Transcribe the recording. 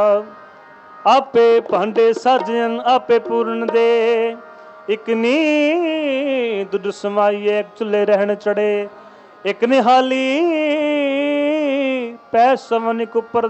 आपे भांडे साजन आपे पूरन दे, एक नी दुध समाइए एक चुल्हे रहन चढ़े, एक निहाली पै सवन एक उपर